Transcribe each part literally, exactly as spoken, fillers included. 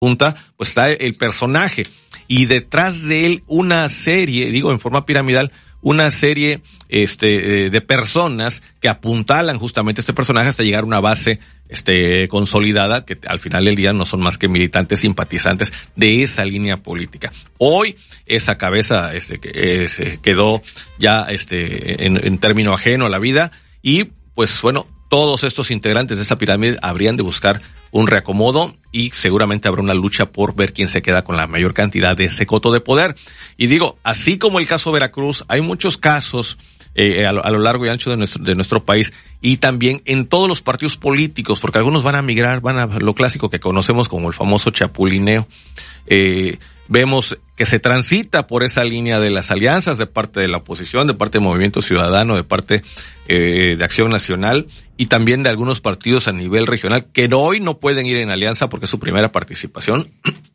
junta, pues está el personaje y detrás de él una serie, digo en forma piramidal, una serie este de personas que apuntalan justamente a este personaje hasta llegar a una base este consolidada que al final del día no son más que militantes simpatizantes de esa línea política. Hoy esa cabeza este que eh, quedó ya este en, en término ajeno a la vida y pues bueno, todos estos integrantes de esa pirámide habrían de buscar un reacomodo y seguramente habrá una lucha por ver quién se queda con la mayor cantidad de ese coto de poder. Y digo, así como el caso Veracruz, hay muchos casos eh, a, lo, a lo largo y ancho de nuestro, de nuestro país y también en todos los partidos políticos, porque algunos van a migrar, van a lo clásico que conocemos como el famoso chapulineo. Eh, vemos que se transita por esa línea de las alianzas de parte de la oposición, de parte del Movimiento Ciudadano, de parte eh, de Acción Nacional y también de algunos partidos a nivel regional que hoy no pueden ir en alianza porque es su primera participación,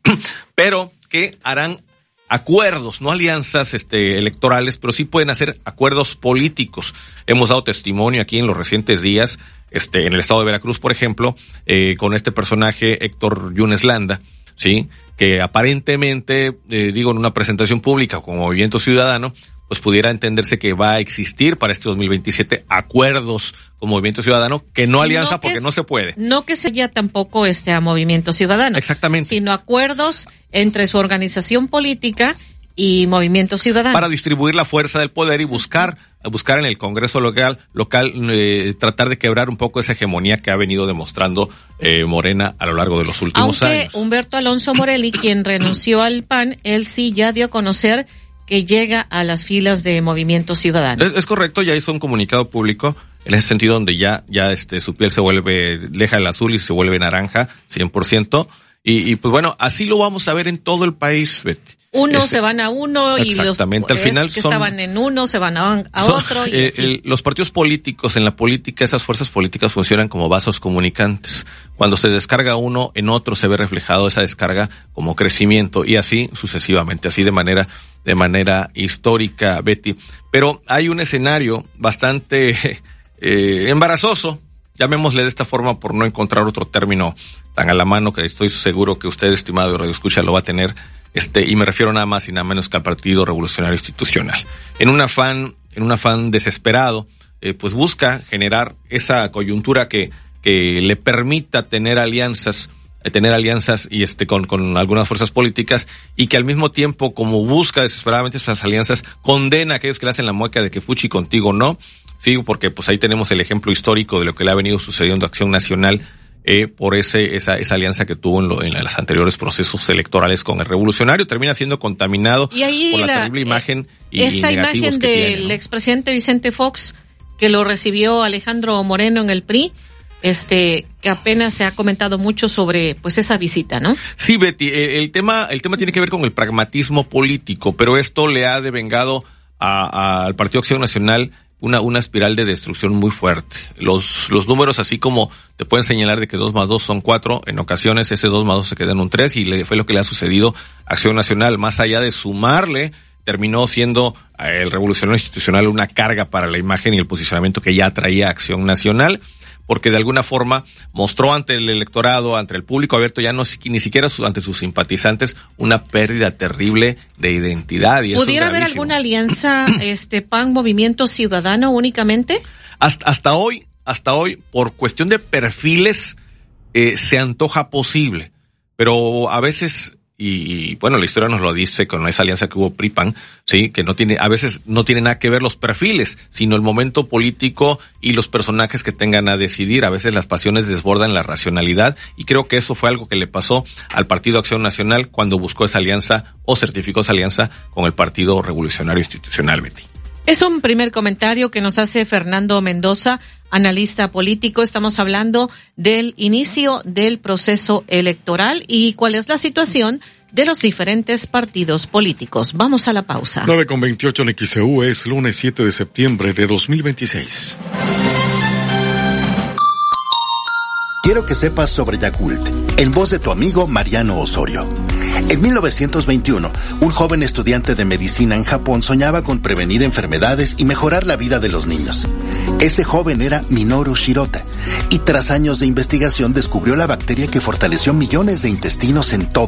pero que harán acuerdos, no alianzas este electorales, pero sí pueden hacer acuerdos políticos. Hemos dado testimonio aquí en los recientes días, este en el estado de Veracruz, por ejemplo, eh, con este personaje Héctor Yunes Landa, sí, que aparentemente, eh, digo, en una presentación pública como Movimiento Ciudadano, pues pudiera entenderse que va a existir para este dos mil veintisiete acuerdos con Movimiento Ciudadano, que no alianza no que porque es, no se puede. No que sería tampoco este a Movimiento Ciudadano. Exactamente. Sino acuerdos entre su organización política y Movimiento Ciudadano. Para distribuir la fuerza del poder y buscar, buscar en el Congreso local, local eh, tratar de quebrar un poco esa hegemonía que ha venido demostrando eh, Morena a lo largo de los últimos Aunque años. Humberto Alonso Morelli, quien renunció al P A N, él sí ya dio a conocer que llega a las filas de Movimiento Ciudadano. Es, es correcto, ya hizo un comunicado público en ese sentido donde ya ya este su piel se vuelve, deja el azul y se vuelve naranja, cien por ciento. Y, y pues bueno, así lo vamos a ver en todo el país, Betty. Unos Ese, se van a uno y los al final que son, estaban en uno se van a, a son, otro. Y eh, así. El, los partidos políticos, en la política, esas fuerzas políticas funcionan como vasos comunicantes. Cuando se descarga uno, en otro se ve reflejado esa descarga como crecimiento y así sucesivamente, así de manera de manera histórica, Betty. Pero hay un escenario bastante eh, embarazoso, llamémosle de esta forma por no encontrar otro término tan a la mano que estoy seguro que usted, estimado Radio Escucha, lo va a tener. Este, y me refiero nada más y nada menos que al Partido Revolucionario Institucional. En un afán, en un afán desesperado, eh, pues busca generar esa coyuntura que, que le permita tener alianzas, eh, tener alianzas y este, con, con algunas fuerzas políticas y que al mismo tiempo, como busca desesperadamente esas alianzas, condena a aquellos que le hacen la mueca de que fuchi contigo no, sí, porque pues ahí tenemos el ejemplo histórico de lo que le ha venido sucediendo a Acción Nacional, Eh, por ese esa esa alianza que tuvo en, lo, en los anteriores procesos electorales con el Revolucionario, termina siendo contaminado y ahí por la, la terrible imagen eh, y esa y imagen del tiene, ¿no? expresidente Vicente Fox que lo recibió Alejandro Moreno en el P R I, este que apenas se ha comentado mucho sobre pues esa visita, ¿no? Sí, Betty, eh, el tema el tema tiene que ver con el pragmatismo político, pero esto le ha devengado a, a, al Partido Acción Nacional una una espiral de destrucción muy fuerte. Los los números, así como te pueden señalar de que dos más dos son cuatro, en ocasiones ese dos más dos se queda en un tres y le, fue lo que le ha sucedido a Acción Nacional. Más allá de sumarle, terminó siendo eh, el Revolucionario Institucional una carga para la imagen y el posicionamiento que ya traía Acción Nacional, porque de alguna forma mostró ante el electorado, ante el público abierto, ya no ni siquiera su, ante sus simpatizantes, una pérdida terrible de identidad. Y ¿pudiera eso es haber alguna alianza este P A N Movimiento Ciudadano únicamente? Hasta, hasta hoy, hasta hoy, por cuestión de perfiles, eh, se antoja posible, pero a veces, y, y bueno, la historia nos lo dice con esa alianza que hubo P R I P A N, sí, que no tiene, a veces no tiene nada que ver los perfiles, sino el momento político y los personajes que tengan a decidir. A veces las pasiones desbordan la racionalidad y creo que eso fue algo que le pasó al Partido Acción Nacional cuando buscó esa alianza o certificó esa alianza con el Partido Revolucionario Institucional, Betty. Es un primer comentario que nos hace Fernando Mendoza, analista político. Estamos hablando del inicio del proceso electoral y cuál es la situación de los diferentes partidos políticos. Vamos a la pausa. nueve con veintiocho en X E U, es lunes siete de septiembre de dos mil veintiséis. Quiero que sepas sobre Yakult, en voz de tu amigo Mariano Osorio. En mil novecientos veintiuno, un joven estudiante de medicina en Japón soñaba con prevenir enfermedades y mejorar la vida de los niños. Ese joven era Minoru Shirota, y tras años de investigación descubrió la bacteria que fortaleció millones de intestinos en todo